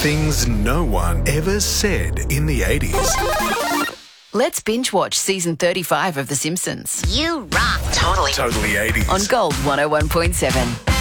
Things no one ever said in the 80s. Let's binge watch season 35 of The Simpsons You rock. Totally 80s. on Gold 101.7.